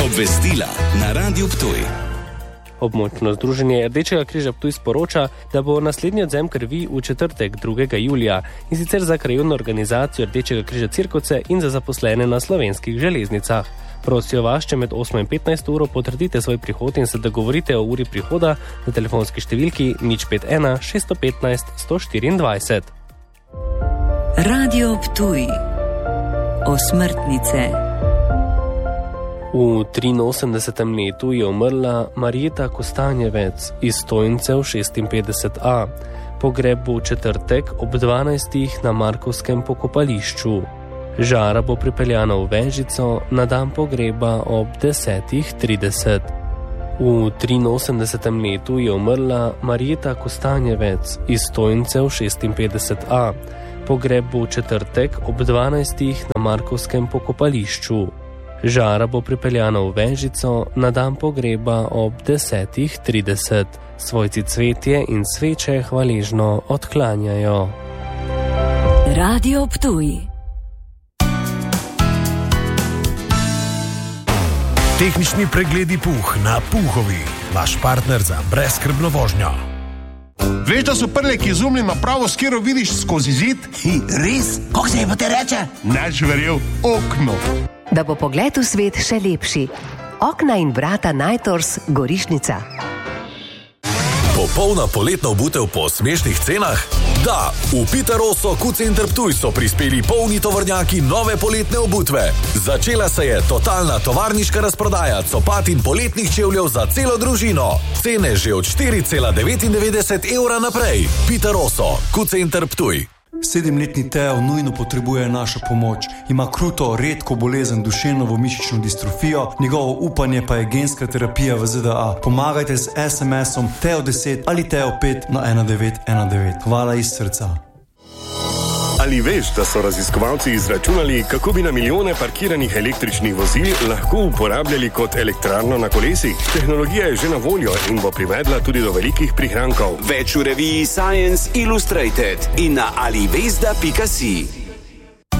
Obvestila na Radiu Ptuj. Območno združenje Rdečega križa Ptuj sporoča, da bo naslednji odvzem krvi v četrtek 2. julija, in sicer za krajevno organizacijo Rdečega križa Cirkovce in za zaposlene na Slovenskih železnicah. Prosijo vas, če med 8 in 15 uro potrdite svoj prihod in se dogovorite o uri prihoda na telefonski številki 051 615 124. Radio Ptuj. Osmrtnice. V 83. letu je umrla Marjeta Kostanjevec iz Stojncev 56A. Pogreb bo v četrtek ob 12. na Markovskem pokopališču. Žara bo pripeljana v Vežico, na dan pogreba ob 10.30. V 83. letu je umrla Marjeta Kostanjevec iz Stojncev 56A. Pogreb bo v četrtek ob 12. na Markovskem pokopališču. Žara bo pripeljana v Vežico, na dan pogreba ob 10.30. Svojci cvetje in sveče hvaležno odklanjajo. Radio Ptuj. Tehnični pregledi Puh na Puhovi. Vaš partner za brezskrbno vožnjo. Veš, da so prleki izumili napravo, s katero vidiš skozi zid? Res? Kako se je pa te reče? Neč verjel, okno. Da bo pogled v svet še lepši. Okna in vrata Najtors Gorišnica. Popolna poletna obutev po smešnih cenah? Da, v Piteroso Q-Center Ptuj so prispeli polni tovornjaki nove poletne obutve. Začela se je totalna tovarniška razprodaja copat in poletnih čevljev za celo družino. Cene že od 4,99 evra naprej. Piteroso Q-Center Ptuj. 7-letni Teo nujno potrebuje našo pomoč. Ima kruto, redko bolezen duševno-mišično distrofijo, njegovo upanje pa je genska terapija v ZDA. Pomagajte z SMS-om Teo10 ali Teo5 na 1919. Hvala iz srca. Ali veš, da so raziskovalci izračunali, kako bi na milijone parkiranih električnih vozil lahko uporabljali kot elektrarno na kolesih? Tehnologija je že na voljo in bo privedla tudi do velikih prihrankov. Več v reviji Science Illustrated in na alivesda.si.